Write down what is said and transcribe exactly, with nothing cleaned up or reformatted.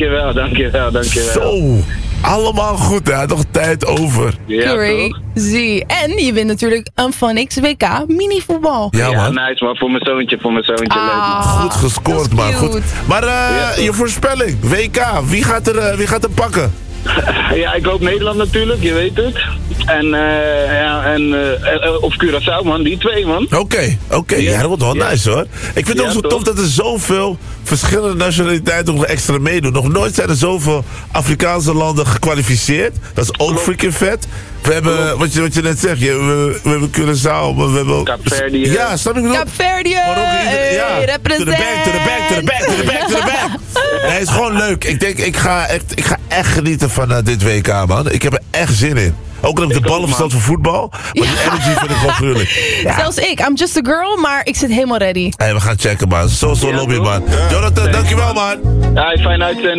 dankjewel, dankjewel, dankjewel. Zo, allemaal goed hè, nog tijd over. Ja, toch? Crazy. En je wint natuurlijk een Funix W K minivoetbal. Ja Ja, man, nice man, voor mijn zoontje, voor mijn zoontje. leuk, man. Ah, goed gescoord man. Goed. cute. Maar eh, Ja, toch? je voorspelling, W K, wie gaat er, eh, wie gaat er pakken? Ja, ik hoop Nederland natuurlijk, je weet het. En, eh ja, en, eh, eh, of Curaçao man, die twee man. Oké, oké, okay. ja. Ja. dat wordt wel Ja. nice hoor. Ik vind het Ja, ook zo toch? tof dat er zoveel verschillende nationaliteiten nog extra meedoen. Nog nooit zijn er zoveel Afrikaanse landen gekwalificeerd. Dat is ook Klopt. freaking vet. We hebben, wat je, wat je net zegt, je, we, we hebben Curaçao, maar we hebben... Kaapverdië. Ja, snap je wat ik bedoel? Kaapverdië, Maar ook ieder- hey, ja, represent. to the back, to the back, to the back, to the back, to the back. Nee, het is gewoon leuk. Ik denk, ik ga echt, ik ga echt genieten van uh, dit W K, man. Ik heb er echt zin in. Ook al heb ik de ook, ballen verstand van voetbal, maar die energy vind ik gewoon gruwelijk. Ja. Zelfs ik, I'm just a girl, maar ik zit helemaal ready. Hey, we gaan checken, man. Zo, zo Ja, lobby, toch? man. Jonathan, dankjewel, man. Ja, fijn uitzending.